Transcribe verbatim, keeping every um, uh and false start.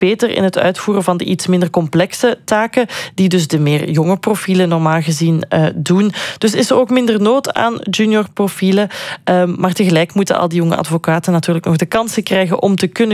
beter in het uitvoeren van de iets minder complexe taken, die dus de meer jonge profielen normaal gezien uh, doen. Dus is er ook minder nood aan junior profielen. Uh, maar tegelijk moeten al die jonge advocaten natuurlijk nog de kansen krijgen om te kunnen